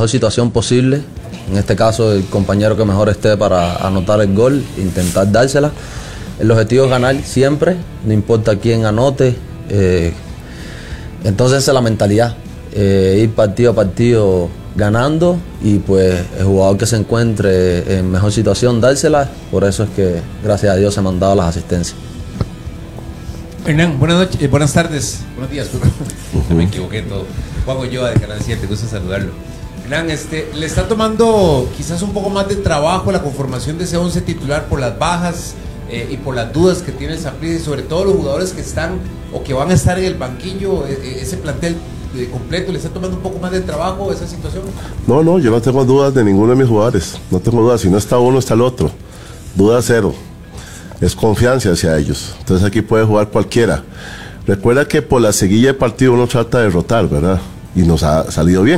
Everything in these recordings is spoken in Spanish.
mejor situación posible. En este caso, el compañero que mejor esté para anotar el gol, intentar dársela. El objetivo es ganar siempre, no importa quién anote. Entonces esa es la mentalidad, ir partido a partido ganando, y pues el jugador que se encuentre en mejor situación dársela. Por eso es que gracias a Dios se me han dado las asistencias. Hernán, buenas noches, buenas tardes, buenos días, me equivoqué todo. Juan Ulloa de Canal 7, gusto saludarlo. Hernán, le está tomando quizás un poco más de trabajo la conformación de ese 11 titular por las bajas y por las dudas que tiene el Saprissa, y sobre todo los jugadores que están o que van a estar en el banquillo, ese plantel completo. ¿Le está tomando un poco más de trabajo esa situación? No, yo no tengo dudas de ninguno de mis jugadores, no tengo dudas. Si no está uno, está el otro, duda cero. Es confianza hacia ellos. Entonces aquí puede jugar cualquiera. Recuerda que por la seguilla de partido uno trata de rotar, ¿verdad? Y nos ha salido bien.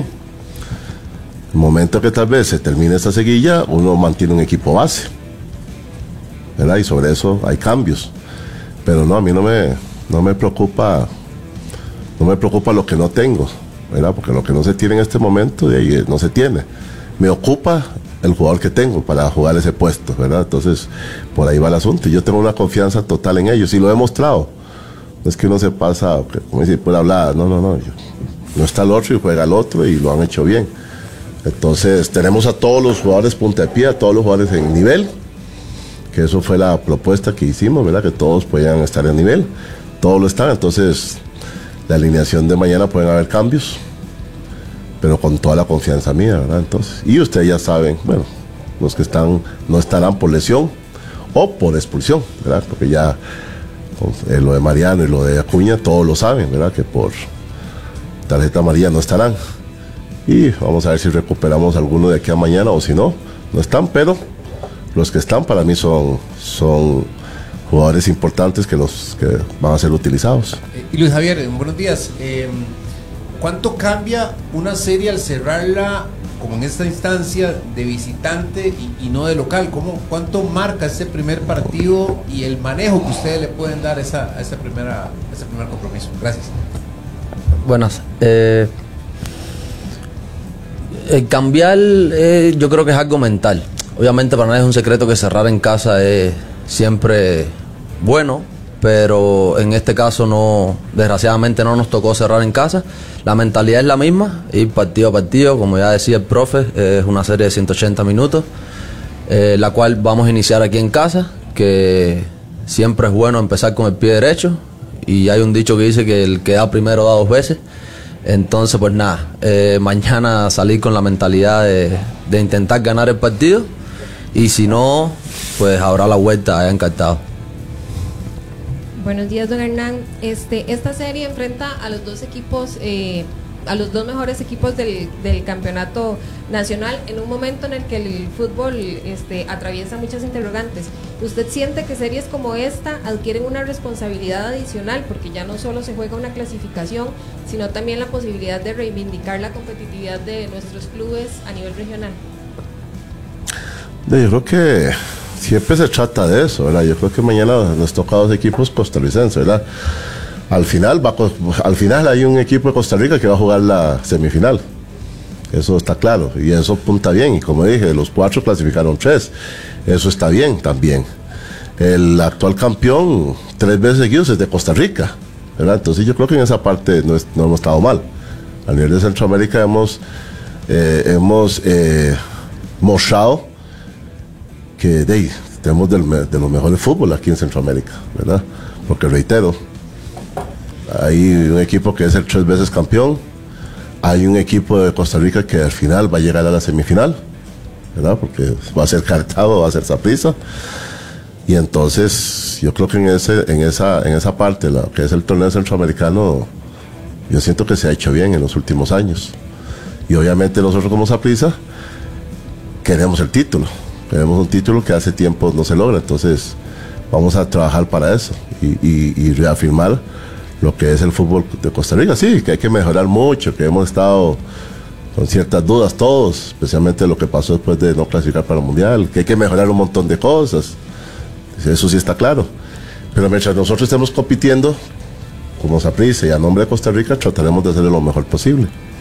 El momento que tal vez se termine esta seguilla, uno mantiene un equipo base, ¿verdad? Y sobre eso hay cambios. Pero no, a mí no me preocupa. No me preocupa lo que no tengo, ¿verdad? Porque lo que no se tiene en este momento, de ahí no se tiene. Me ocupa el jugador que tengo para jugar ese puesto, ¿verdad? Entonces, por ahí va el asunto. Y yo tengo una confianza total en ellos y lo he demostrado. No es que uno se pasa, como dice, por hablar, no. No está el otro y juega el otro, y lo han hecho bien. Entonces, tenemos a todos los jugadores punta de pie, a todos los jugadores en nivel, que eso fue la propuesta que hicimos, ¿verdad? Que todos podían estar en nivel. Todos lo están, entonces la alineación de mañana pueden haber cambios, pero con toda la confianza mía, ¿verdad? Entonces, y ustedes ya saben, bueno, los que están no estarán por lesión o por expulsión, ¿verdad? Porque ya lo de Mariano y lo de Acuña todos lo saben, ¿verdad? Que por tarjeta amarilla no estarán, y vamos a ver si recuperamos alguno de aquí a mañana, o si no, no están. Pero los que están para mí son jugadores importantes que van a ser utilizados. Y Luis Javier, buenos días. ¿Cuánto cambia una serie al cerrarla, como en esta instancia, de visitante y no de local? ¿Cuánto marca ese primer partido y el manejo que ustedes le pueden dar a ese primer compromiso? Gracias. Buenas. El cambiar, yo creo que es algo mental. Obviamente para nadie es un secreto que cerrar en casa es siempre bueno, pero en este caso desgraciadamente no nos tocó cerrar en casa. La mentalidad es la misma, ir partido a partido, como ya decía el profe, es una serie de 180 minutos, la cual vamos a iniciar aquí en casa, que siempre es bueno empezar con el pie derecho, y hay un dicho que dice que el que da primero da dos veces. Entonces pues nada, mañana salir con la mentalidad de intentar ganar el partido, y si no, pues habrá la vuelta allá en Cartago. Buenos días, don Hernán. Esta serie enfrenta a los dos equipos, a los dos mejores equipos del campeonato nacional, en un momento en el que el fútbol atraviesa muchas interrogantes. ¿Usted siente que series como esta adquieren una responsabilidad adicional, porque ya no solo se juega una clasificación, sino también la posibilidad de reivindicar la competitividad de nuestros clubes a nivel regional? Yo creo que siempre se trata de eso, ¿verdad? Yo creo que mañana nos toca a dos equipos costarricenses, ¿verdad? Al final hay un equipo de Costa Rica que va a jugar la semifinal. Eso está claro, y eso punta bien. Y como dije, los 4 clasificaron 3. Eso está bien también. El actual campeón 3 veces seguidos es de Costa Rica, ¿verdad? Entonces yo creo que en esa parte no hemos estado mal. A nivel de Centroamérica hemos mostrado que tenemos de los mejores fútbol aquí en Centroamérica, ¿verdad? Porque reitero, hay un equipo que es el 3 veces campeón, hay un equipo de Costa Rica que al final va a llegar a la semifinal, ¿verdad? Porque va a ser Cartago, va a ser Saprissa, y entonces yo creo que en esa parte, lo que es el torneo centroamericano, yo siento que se ha hecho bien en los últimos años, y obviamente nosotros como Saprissa queremos el título. Queremos un título que hace tiempo no se logra, entonces vamos a trabajar para eso y reafirmar lo que es el fútbol de Costa Rica. Sí, que hay que mejorar mucho, que hemos estado con ciertas dudas todos, especialmente lo que pasó después de no clasificar para el Mundial, que hay que mejorar un montón de cosas, eso sí está claro. Pero mientras nosotros estemos compitiendo como Saprissa y a nombre de Costa Rica, trataremos de hacerlo lo mejor posible.